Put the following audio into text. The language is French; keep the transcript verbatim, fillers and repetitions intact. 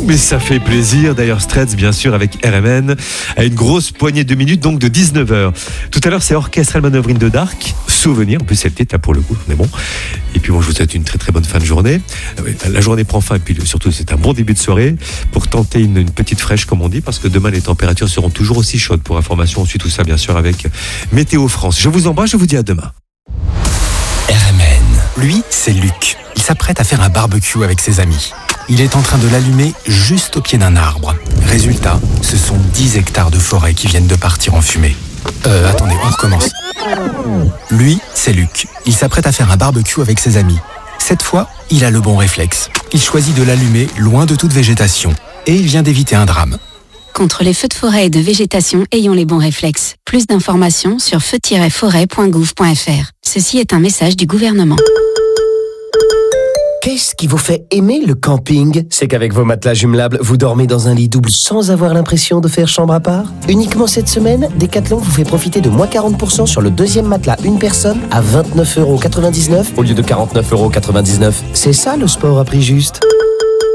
Mais ça fait plaisir. D'ailleurs, Straits, bien sûr, avec R M N, à une grosse poignée de minutes, donc de dix-neuf heures. Tout à l'heure, c'est Orchestral Manoeuvre in the Dark. Souvenir, en plus, c'est le titre, là, pour le coup, on est bon. Et puis, moi, je vous souhaite une très, très bonne fin de journée. La journée prend fin, et puis surtout, c'est un bon début de soirée pour tenter une, une petite fraîche, comme on dit, parce que demain, les températures seront toujours aussi chaudes. Pour information, on suit tout ça, bien sûr, avec Météo France. Je vous embrasse, je vous dis à demain. R M N. Lui, c'est Luc. Il s'apprête à faire un barbecue avec ses amis. Il est en train de l'allumer juste au pied d'un arbre. Résultat, ce sont dix hectares de forêt qui viennent de partir en fumée. Euh, attendez, on recommence. Lui, c'est Luc. Il s'apprête à faire un barbecue avec ses amis. Cette fois, il a le bon réflexe. Il choisit de l'allumer loin de toute végétation. Et il vient d'éviter un drame. Contre les feux de forêt et de végétation, ayons les bons réflexes. Plus d'informations sur feu tiret forêt point gouv point f r. Ceci est un message du gouvernement. Qu'est-ce qui vous fait aimer le camping? C'est qu'avec vos matelas jumelables, vous dormez dans un lit double sans avoir l'impression de faire chambre à part. Uniquement cette semaine, Decathlon vous fait profiter de moins quarante pour cent sur le deuxième matelas une personne à vingt-neuf euros quatre-vingt-dix-neuf au lieu de quarante-neuf euros quatre-vingt-dix-neuf. C'est ça le sport à prix juste.